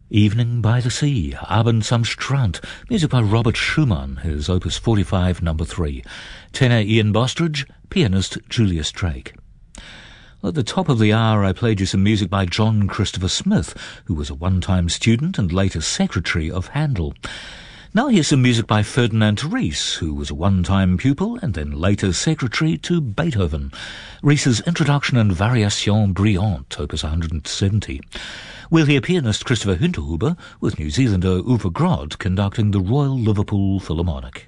Evening by the Sea, Abend am Strand, music by Robert Schumann, his Opus 45, No. 3. Tenor Ian Bostridge, pianist Julius Drake. At the top of the hour, I played you some music by John Christopher Smith, who was a one-time student and later secretary of Handel. Now here's some music by Ferdinand Ries, who was a one-time pupil and then later secretary to Beethoven. Ries's Introduction and Variation Brillante, Opus 170. We'll hear pianist Christopher Hinterhuber with New Zealander Uwe Grod conducting the Royal Liverpool Philharmonic.